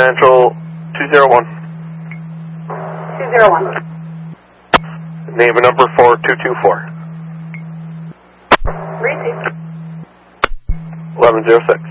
Central 201. 201. Name and number for 224. Receive. 1106.